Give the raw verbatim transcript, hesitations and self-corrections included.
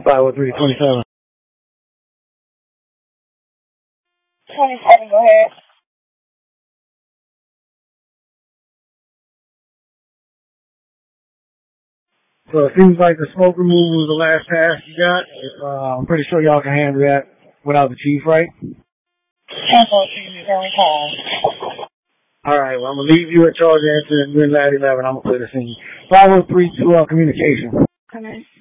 five oh three, twenty-seven. twenty-seven, go ahead. So it seems like the smoke removal was the last task you got. Uh, I'm pretty sure y'all can handle that without the chief, right? Cancel, chief, very calm. Alright, well, I'm going to leave you at charge answer and you're in lat eleven. I'm going to put this in five oh three to uh, communication. Okay.